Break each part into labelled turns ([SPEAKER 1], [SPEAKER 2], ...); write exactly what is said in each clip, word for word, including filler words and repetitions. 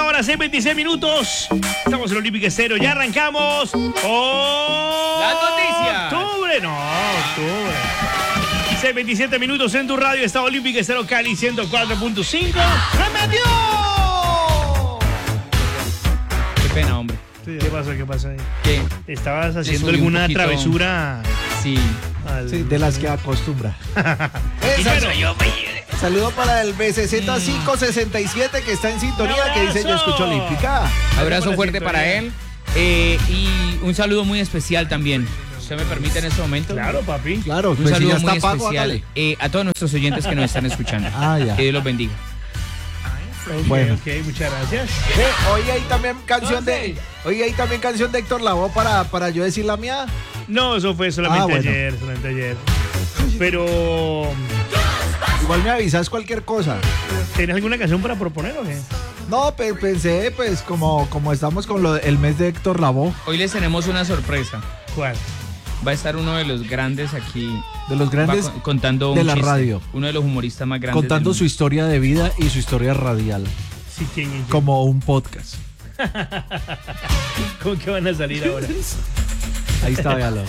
[SPEAKER 1] hora, seis veintiséis minutos. Estamos en Olímpica Estéreo. Ya arrancamos. ¡Oh!
[SPEAKER 2] Las noticias.
[SPEAKER 1] Octubre, no, octubre. seis veintisiete minutos en tu radio. Está Olímpica Estéreo Cali ciento cuatro punto cinco.
[SPEAKER 2] ¡Se metió! Qué pena, hombre.
[SPEAKER 1] ¿Qué pasó? ¿Qué pasó ahí?
[SPEAKER 2] ¿Qué?
[SPEAKER 1] ¿Estabas haciendo
[SPEAKER 2] subí un
[SPEAKER 1] alguna
[SPEAKER 2] poquito.
[SPEAKER 1] travesura?
[SPEAKER 2] Sí.
[SPEAKER 1] Al...
[SPEAKER 3] Sí, de las que acostumbra.
[SPEAKER 1] Y
[SPEAKER 3] Esa-
[SPEAKER 1] bueno, yo me-
[SPEAKER 3] Saludo para el B C Z cinco sesenta y siete que está en sintonía, que dice yo escucho Olímpica.
[SPEAKER 2] Abrazo
[SPEAKER 1] la
[SPEAKER 2] fuerte
[SPEAKER 1] sintonía.
[SPEAKER 2] para él. Eh, y un saludo muy especial también. ¿Usted me permite en este momento?
[SPEAKER 1] Claro, papi.
[SPEAKER 3] Claro,
[SPEAKER 2] Un
[SPEAKER 3] pues si
[SPEAKER 2] saludo
[SPEAKER 3] ya
[SPEAKER 2] muy
[SPEAKER 3] está pago,
[SPEAKER 2] especial
[SPEAKER 3] hágale.
[SPEAKER 2] eh, a todos nuestros oyentes que nos están escuchando.
[SPEAKER 3] Ah, ya.
[SPEAKER 2] Que Dios los bendiga.
[SPEAKER 1] Ok,
[SPEAKER 3] Bueno.
[SPEAKER 1] ok, muchas gracias.
[SPEAKER 3] Ve, hoy hay también canción de hoy hay también canción de Héctor Lavoe para, para yo decir la mía.
[SPEAKER 1] No, eso fue solamente
[SPEAKER 3] Ah, bueno.
[SPEAKER 1] ayer, solamente ayer. Pero,
[SPEAKER 3] Igual me avisas cualquier cosa.
[SPEAKER 1] ¿tienes alguna canción para proponer o qué?
[SPEAKER 3] No, pe- pensé, pues, como, como estamos con lo de- el mes de Héctor Lavoe,
[SPEAKER 2] Hoy les tenemos una sorpresa.
[SPEAKER 1] ¿Cuál?
[SPEAKER 2] Va a estar uno de los grandes aquí.
[SPEAKER 3] de los
[SPEAKER 2] va
[SPEAKER 3] grandes,
[SPEAKER 2] con- contando
[SPEAKER 3] de
[SPEAKER 2] un
[SPEAKER 3] la
[SPEAKER 2] chiste.
[SPEAKER 3] radio.
[SPEAKER 2] Uno de los humoristas más grandes.
[SPEAKER 3] contando
[SPEAKER 2] del
[SPEAKER 3] su
[SPEAKER 2] mundo.
[SPEAKER 3] historia de vida y su historia radial,
[SPEAKER 1] Sí, ¿quién y quién?
[SPEAKER 3] como un podcast.
[SPEAKER 1] ¿Cómo que van a salir ahora?
[SPEAKER 3] Ahí está, véalo.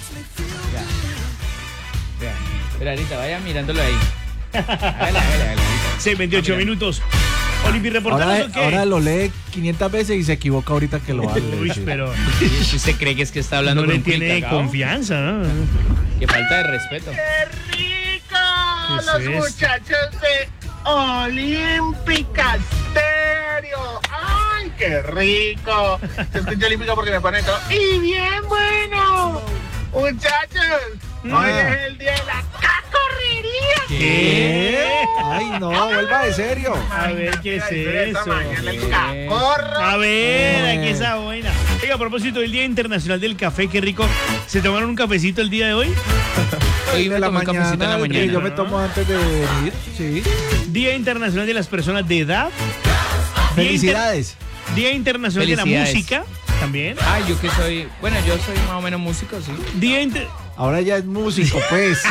[SPEAKER 2] Vea, pero ahorita vaya mirándolo ahí. Hágale, hágale, hágale.
[SPEAKER 1] seis veintiocho minutos. Olimpi, ¿reportanos
[SPEAKER 3] Ahora,
[SPEAKER 1] o qué?
[SPEAKER 3] ahora lo lee quinientas veces y se equivoca ahorita que lo hable.
[SPEAKER 1] Uy,
[SPEAKER 3] sí.
[SPEAKER 1] pero
[SPEAKER 2] Si usted cree que es que está hablando
[SPEAKER 1] no
[SPEAKER 2] con
[SPEAKER 1] le
[SPEAKER 2] un
[SPEAKER 1] tiene
[SPEAKER 2] culicagao,
[SPEAKER 1] confianza, ¿no?
[SPEAKER 2] que falta de respeto.
[SPEAKER 4] ¡Qué rico!
[SPEAKER 1] ¿Qué es
[SPEAKER 4] Los
[SPEAKER 1] esto?
[SPEAKER 4] muchachos de Olímpica Estéreo. ¡Ay, qué rico! Yo escucho Olímpica porque me pone todo. ¡Y bien bueno! Muchachos,
[SPEAKER 3] Ah.
[SPEAKER 4] hoy es el día de la cacorrería.
[SPEAKER 1] ¿Qué?
[SPEAKER 3] Ay, no, vuelva de serio.
[SPEAKER 1] A ver, ¿qué es eso?
[SPEAKER 4] Mañana el
[SPEAKER 2] ¿Qué?
[SPEAKER 4] cacorro.
[SPEAKER 1] A ver,
[SPEAKER 3] Eh.
[SPEAKER 1] aquí esa buena. Oiga, a propósito del Día Internacional del Café, qué rico. ¿Se tomaron un cafecito el día de hoy?
[SPEAKER 2] Hoy
[SPEAKER 3] de
[SPEAKER 2] me
[SPEAKER 3] la
[SPEAKER 2] tomé un cafecito en la
[SPEAKER 3] mañana, el que
[SPEAKER 2] mañana.
[SPEAKER 3] yo me tomo antes de venir, sí.
[SPEAKER 1] Día Internacional de las Personas de Edad. Día
[SPEAKER 3] Felicidades.
[SPEAKER 1] Inter- Día Internacional de la
[SPEAKER 2] Felicidades.
[SPEAKER 1] Música. También.
[SPEAKER 2] Ay, yo que soy. Bueno, yo soy más o menos músico, sí.
[SPEAKER 1] Día Inter...
[SPEAKER 3] Ahora ya es músico, pues.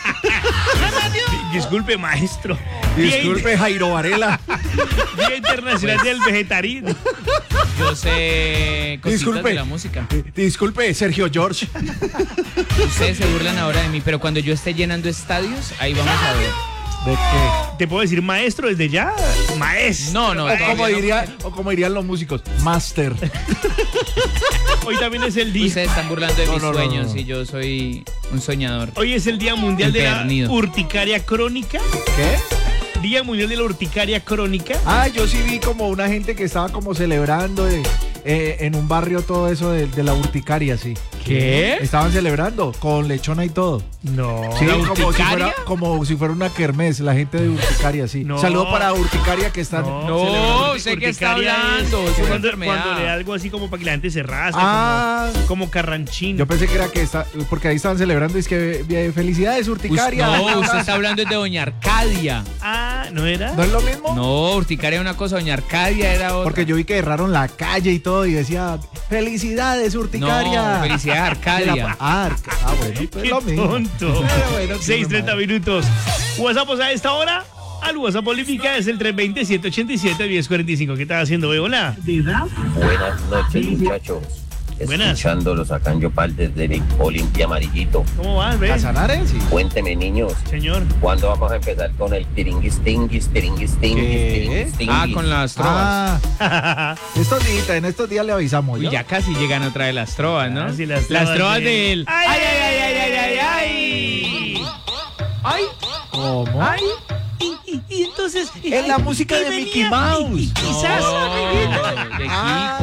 [SPEAKER 1] Disculpe, maestro. Día
[SPEAKER 3] Disculpe, Jairo Varela.
[SPEAKER 1] Inter- Día Internacional del Vegetariano.
[SPEAKER 2] Yo sé cositas
[SPEAKER 3] Disculpe.
[SPEAKER 2] de la música.
[SPEAKER 3] Disculpe, Sergio George.
[SPEAKER 2] Ustedes se burlan ahora de mí, pero cuando yo esté llenando estadios, ahí vamos a ver.
[SPEAKER 3] ¿De qué?
[SPEAKER 1] ¿Te puedo decir maestro desde ya? Maestro.
[SPEAKER 2] No, no,
[SPEAKER 3] O
[SPEAKER 2] todavía
[SPEAKER 3] como,
[SPEAKER 2] no.
[SPEAKER 3] diría, o como dirían los músicos, Master.
[SPEAKER 1] Hoy también es el día.
[SPEAKER 2] Ustedes están burlando de
[SPEAKER 3] No,
[SPEAKER 2] mis
[SPEAKER 3] no, no,
[SPEAKER 2] sueños
[SPEAKER 3] no.
[SPEAKER 2] y yo soy un soñador.
[SPEAKER 1] Hoy es el Día Mundial de la
[SPEAKER 2] Empedernido.
[SPEAKER 1] Urticaria Crónica.
[SPEAKER 3] ¿Qué?
[SPEAKER 1] Día Mundial de la Urticaria Crónica.
[SPEAKER 3] Ah, yo sí vi como una gente que estaba como celebrando de- eh, en un barrio todo eso de, de la urticaria, sí.
[SPEAKER 2] ¿Qué?
[SPEAKER 3] Estaban celebrando con lechona y todo.
[SPEAKER 1] No.
[SPEAKER 3] Sí,
[SPEAKER 2] ¿La
[SPEAKER 3] como si,
[SPEAKER 2] urticaria?
[SPEAKER 3] fuera, como si fuera una kermés, la gente de urticaria, sí.
[SPEAKER 1] No.
[SPEAKER 3] Saludo para urticaria que están...
[SPEAKER 2] No,
[SPEAKER 1] celebrando
[SPEAKER 2] sé qué está
[SPEAKER 1] urticaria
[SPEAKER 2] hablando,
[SPEAKER 1] es
[SPEAKER 2] es una
[SPEAKER 1] cuando,
[SPEAKER 2] enfermedad.
[SPEAKER 1] cuando le da algo así como para que la gente se rasque,
[SPEAKER 3] Ah.
[SPEAKER 1] como, como carranchín.
[SPEAKER 3] Yo pensé que era que está, porque ahí estaban celebrando y es que eh, felicidades urticaria.
[SPEAKER 2] No, usted está hablando de Doña Arcadia.
[SPEAKER 1] Ah, ¿no era?
[SPEAKER 3] ¿No es lo mismo?
[SPEAKER 2] No, Urticaria era una cosa, Doña Arcadia era otra.
[SPEAKER 3] Porque yo vi que erraron la calle y todo y decía felicidades urticaria.
[SPEAKER 2] No, felicidades Arcadia.
[SPEAKER 3] De la- Ah, Arca- ah, bueno, pues
[SPEAKER 1] Qué
[SPEAKER 3] lo mismo.
[SPEAKER 1] tonto.
[SPEAKER 3] Pero bueno,
[SPEAKER 1] seis treinta minutos. WhatsApp a esta hora. Al WhatsApp Olímpica es el tres veinte, ciento ochenta y siete, diez cuarenta y cinco. ¿Qué estás haciendo, hoy? Hola.
[SPEAKER 5] Buenas noches, muchachos.
[SPEAKER 1] Buenas.
[SPEAKER 5] Escuchándolos acá en Yopal desde el Olimpia Amarillito.
[SPEAKER 1] ¿Cómo vas, ve?
[SPEAKER 3] ¿Casanares? Sí.
[SPEAKER 5] Cuénteme, niños,
[SPEAKER 1] Señor.
[SPEAKER 5] ¿cuándo vamos a empezar con el tiringuis tinguis, tiringuis tinguis,
[SPEAKER 3] ¿Qué?
[SPEAKER 5] tiringuis tinguis?
[SPEAKER 2] Ah, con las trovas.
[SPEAKER 3] Ah, estos días, en estos días le avisamos.
[SPEAKER 2] Uy,
[SPEAKER 3] ¿yo?
[SPEAKER 2] ya casi llegan otra de las trovas, ¿no?
[SPEAKER 1] Ah, sí, las
[SPEAKER 2] las
[SPEAKER 1] trovas
[SPEAKER 2] trovas
[SPEAKER 1] de-
[SPEAKER 2] del.
[SPEAKER 1] ¡Ay,
[SPEAKER 2] ¡Ay, ay, ay, ay, ay, ay! ¡Ay! ¡Ay!
[SPEAKER 3] ¿Cómo?
[SPEAKER 2] ¡Ay!
[SPEAKER 1] Y, y- y entonces.
[SPEAKER 3] Es la música de Mickey Mouse.
[SPEAKER 1] Y, y quizás.
[SPEAKER 2] No, de
[SPEAKER 3] Ah.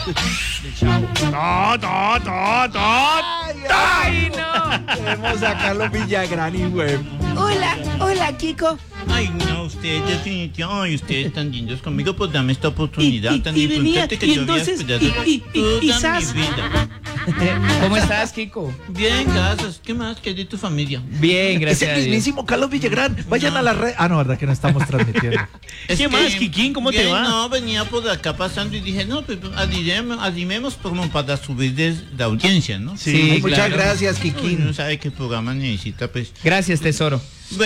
[SPEAKER 2] Kiko.
[SPEAKER 1] No, no, no, no.
[SPEAKER 3] ¡Ay, no! Queremos sacarlo Villagrán y güey.
[SPEAKER 6] Hola, hola, Kiko.
[SPEAKER 7] Ay, no, ustedes definitivamente, ay, ustedes tan lindos conmigo, pues dame esta oportunidad
[SPEAKER 1] Y- y-
[SPEAKER 7] tan
[SPEAKER 1] y venía,
[SPEAKER 7] importante que
[SPEAKER 1] y
[SPEAKER 7] yo había
[SPEAKER 1] entonces,
[SPEAKER 7] esperado
[SPEAKER 1] y- y- y-
[SPEAKER 7] toda
[SPEAKER 1] quizás-
[SPEAKER 7] mi vida.
[SPEAKER 2] ¿Cómo estás, Kiko?
[SPEAKER 7] Bien, gracias. ¿Qué más? ¿Qué hay de tu familia?
[SPEAKER 2] Bien,
[SPEAKER 3] Es
[SPEAKER 2] gracias
[SPEAKER 3] el
[SPEAKER 2] a Dios.
[SPEAKER 3] mismísimo Carlos Villagrán. Vayan a la red. Ah, no, verdad que no estamos transmitiendo.
[SPEAKER 7] Es
[SPEAKER 1] ¿Qué
[SPEAKER 7] que,
[SPEAKER 1] más, Kikín? ¿Cómo te
[SPEAKER 7] bien,
[SPEAKER 1] va?
[SPEAKER 7] No, venía por acá pasando y dije, no, pues animemos, animemos como para subir de la audiencia, ¿no?
[SPEAKER 1] Sí,
[SPEAKER 2] Sí,
[SPEAKER 3] Ay, muchas
[SPEAKER 2] claro.
[SPEAKER 3] gracias,
[SPEAKER 7] Uy,
[SPEAKER 3] Kikín.
[SPEAKER 7] no sabe qué programa necesita, pues.
[SPEAKER 2] Gracias, tesoro.
[SPEAKER 7] Bueno,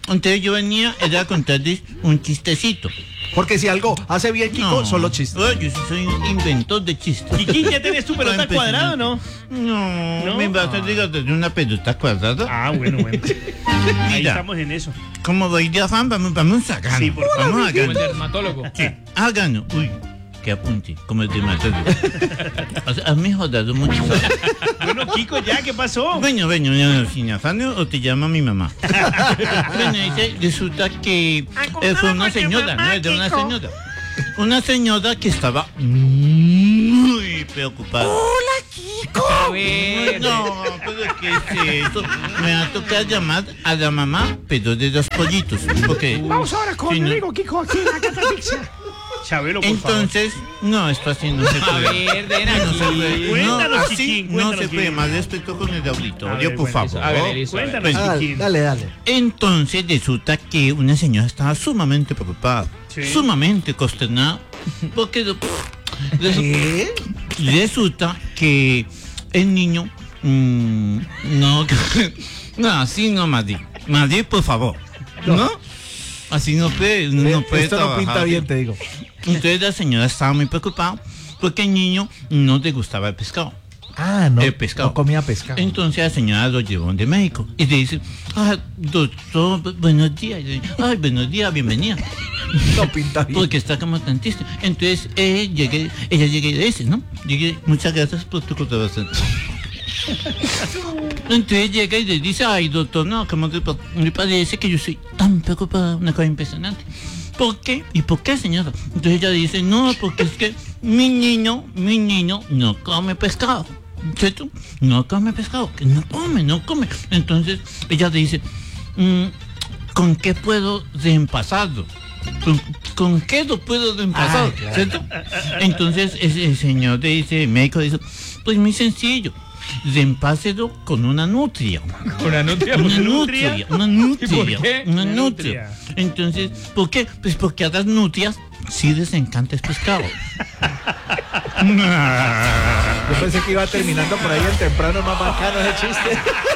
[SPEAKER 7] Entonces yo venía era a contarles un chistecito.
[SPEAKER 3] Porque si algo hace bien Kiko, son los chistes.
[SPEAKER 7] Oh, yo sí soy un inventor de chistes.
[SPEAKER 1] Kiki, ¿ya tenés tu pelota
[SPEAKER 7] Impresionante.
[SPEAKER 1] cuadrada o no?
[SPEAKER 7] No,
[SPEAKER 1] ¿No?
[SPEAKER 7] me vas a decir de una pelota cuadrada.
[SPEAKER 1] Ah, bueno, bueno. Ahí
[SPEAKER 7] Mira.
[SPEAKER 1] estamos en eso.
[SPEAKER 7] Como voy de afán, vamos, vamos a ganar.
[SPEAKER 1] Sí, por favor.
[SPEAKER 7] Vamos a
[SPEAKER 2] Como el
[SPEAKER 7] ganar.
[SPEAKER 2] dermatólogo.
[SPEAKER 7] Háganlo. Uy, qué apunte, como el dermatólogo. O sea, has mejorado mucho.
[SPEAKER 1] Bueno, Kiko, ¿ya qué pasó?
[SPEAKER 7] Bueno, bueno, no, no, sin afán o te llama mi mamá. Bueno, dice, resulta que eh, fue una señora, no es de una señora. Una señora que estaba muy preocupada.
[SPEAKER 2] A ver.
[SPEAKER 7] No, pero ¿qué es eso? Me va a tocar llamar a la mamá, pero de los pollitos. Porque,
[SPEAKER 6] Vamos ahora con
[SPEAKER 7] si
[SPEAKER 6] mi
[SPEAKER 7] no-
[SPEAKER 6] amigo Kiko aquí en la catafixia.
[SPEAKER 1] Chabelo, por favor.
[SPEAKER 7] Entonces, no, esto así no se
[SPEAKER 2] A
[SPEAKER 7] puede.
[SPEAKER 2] ver, ven
[SPEAKER 7] No se
[SPEAKER 2] aquí.
[SPEAKER 7] puede. No,
[SPEAKER 1] Cuéntanos,
[SPEAKER 7] así
[SPEAKER 1] Chiquín,
[SPEAKER 7] no
[SPEAKER 1] cuéntanos,
[SPEAKER 7] se puede.
[SPEAKER 1] Chiquín.
[SPEAKER 7] Más respeto con el
[SPEAKER 1] A
[SPEAKER 7] auditorio,
[SPEAKER 1] ver,
[SPEAKER 7] por
[SPEAKER 1] bueno,
[SPEAKER 7] favor.
[SPEAKER 2] hágale, listo.
[SPEAKER 1] Cuéntanos,
[SPEAKER 3] Dale,
[SPEAKER 1] Chiquín.
[SPEAKER 3] dale, dale.
[SPEAKER 7] Entonces resulta que una señora estaba sumamente preocupada,
[SPEAKER 1] Sí.
[SPEAKER 7] sumamente consternada, porque pff, resu- resulta que el niño mm, no, no, así no, Madrid, Madrid, por favor, ¿no? Así no puede, no puede
[SPEAKER 3] Esto no
[SPEAKER 7] trabajar.
[SPEAKER 3] pinta bien, te digo.
[SPEAKER 7] Entonces la señora estaba muy preocupada porque el niño no le gustaba el pescado.
[SPEAKER 3] Ah, no.
[SPEAKER 7] El pescado.
[SPEAKER 3] No comía pescado.
[SPEAKER 7] Entonces la señora lo llevó de médico y le dice, ah, doctor, bu- buenos días. Y le dice, ay, buenos días, bienvenida.
[SPEAKER 3] No pinta bien.
[SPEAKER 7] Porque está como tan triste. Entonces eh, llegué, ella llega y le dice, ¿no? Llegué, muchas gracias por tu colaboración. Entonces llega y le dice, ay, doctor, no, como te pa- me parece que yo soy tan preocupada, una cosa impresionante. ¿Por qué? ¿Y por qué, señora? Entonces ella dice, no, porque es que mi niño, mi niño no come pescado. ¿Cierto? No come pescado, que no come, no come. Entonces ella dice, "Mm, ¿con qué puedo reemplazarlo? ¿Con, con qué lo puedo reemplazar?
[SPEAKER 3] Ah, claro.
[SPEAKER 7] ¿Cierto? Entonces ese el señor le dice, el médico dice, pues muy sencillo, reemplácelo con una nutria.
[SPEAKER 2] Una nutria.
[SPEAKER 7] Una
[SPEAKER 1] nutria?
[SPEAKER 7] nutria, una
[SPEAKER 2] ¿Y
[SPEAKER 7] nutria,
[SPEAKER 2] por qué?
[SPEAKER 7] una
[SPEAKER 1] Una
[SPEAKER 7] nutria.
[SPEAKER 1] nutria.
[SPEAKER 7] Entonces, ¿por qué? Pues porque a las nutrias sí les encanta el pescado.
[SPEAKER 3] Yo pensé que iba terminando por ahí en temprano más bacano ese chiste.